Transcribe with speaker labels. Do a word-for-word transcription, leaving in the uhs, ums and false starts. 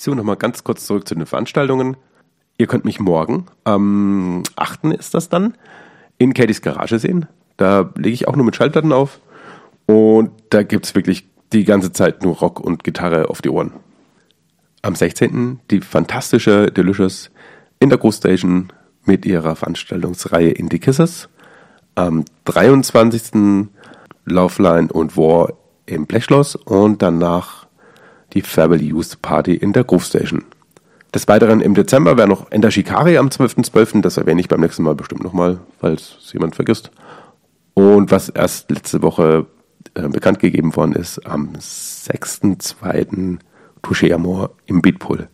Speaker 1: So, nochmal ganz kurz zurück zu den Veranstaltungen. Ihr könnt mich morgen, am achten ist das dann, in Katys Garage sehen. Da lege ich auch nur mit Schallplatten auf. Und da gibt's wirklich die ganze Zeit nur Rock und Gitarre auf die Ohren. Am sechzehnten die fantastische Delicious in der Großstation mit ihrer Veranstaltungsreihe Indie Kisses. Am dreiundzwanzigsten Loveline und War im Blechschloss und danach die Family Youth Party in der Groove Station. Des Weiteren im Dezember wäre noch Ender Shikari am zwölften zwölften Das erwähne ich beim nächsten Mal bestimmt nochmal, falls es jemand vergisst. Und was erst letzte Woche äh, bekannt gegeben worden ist, am sechsten zweiten Touché Amor im Beatpool.